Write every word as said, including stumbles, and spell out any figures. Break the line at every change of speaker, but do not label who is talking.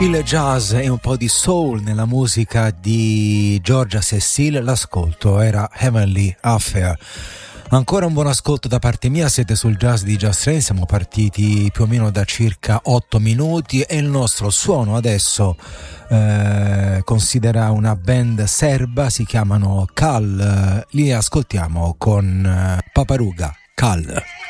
Il jazz e un po' di soul nella musica di Georgia Cecile, l'ascolto era Heavenly Affair. Ancora un buon ascolto da parte mia, siete sul Jazz di Just Train, siamo partiti più o meno da circa otto minuti e il nostro suono adesso eh, considera una band serba, si chiamano Kal, li ascoltiamo con eh, Paparuga, Kal.